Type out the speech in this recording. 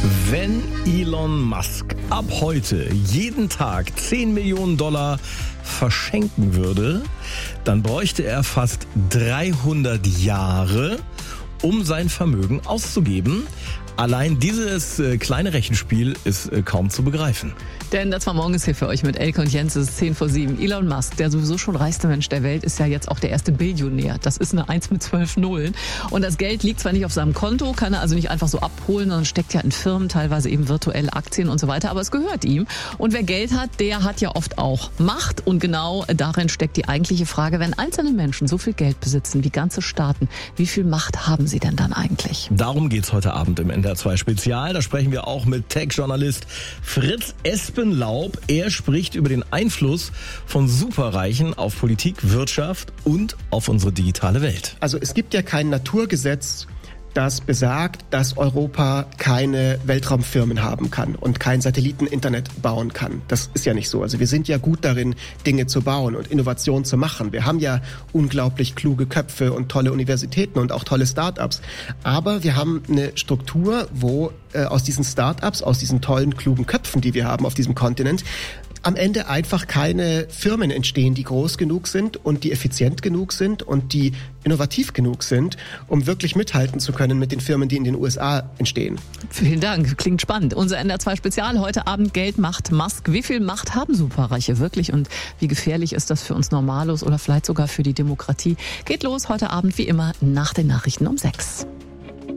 Wenn Elon Musk ab heute jeden Tag $10 Millionen verschenken würde, dann bräuchte er fast 300 Jahre, um sein Vermögen auszugeben. Allein dieses kleine Rechenspiel ist kaum zu begreifen. Denn das war morgens hier für euch mit Elke und Jens, es ist 10:07. Elon Musk, der sowieso schon reichste Mensch der Welt, ist ja jetzt auch der erste Billionär. Das ist eine 1 mit 12 Nullen. Und das Geld liegt zwar nicht auf seinem Konto, kann er also nicht einfach so abholen, sondern steckt ja in Firmen, teilweise eben virtuell Aktien und so weiter. Aber es gehört ihm. Und wer Geld hat, der hat ja oft auch Macht. Und genau darin steckt die eigentliche Frage, wenn einzelne Menschen so viel Geld besitzen wie ganze Staaten, wie viel Macht haben sie denn dann eigentlich? Darum geht's heute Abend im NDR 2 Spezial. Da sprechen wir auch mit Tech-Journalist Fritz Espenlaub. Er spricht über den Einfluss von Superreichen auf Politik, Wirtschaft und auf unsere digitale Welt. Also es gibt ja kein Naturgesetz, das besagt, dass Europa keine Weltraumfirmen haben kann und kein Satelliteninternet bauen kann. Das ist ja nicht so. Also wir sind ja gut darin, Dinge zu bauen und Innovationen zu machen. Wir haben ja unglaublich kluge Köpfe und tolle Universitäten und auch tolle Start-ups. Aber wir haben eine Struktur, wo aus diesen Start-ups, aus diesen tollen, klugen Köpfen, die wir haben auf diesem Kontinent, am Ende einfach keine Firmen entstehen, die groß genug sind und die effizient genug sind und die innovativ genug sind, um wirklich mithalten zu können mit den Firmen, die in den USA entstehen. Vielen Dank, klingt spannend. Unser NDR 2 Spezial heute Abend: Geld macht Musk. Wie viel Macht haben Superreiche wirklich und wie gefährlich ist das für uns Normalos oder vielleicht sogar für die Demokratie? Geht los heute Abend wie immer nach den Nachrichten um 6.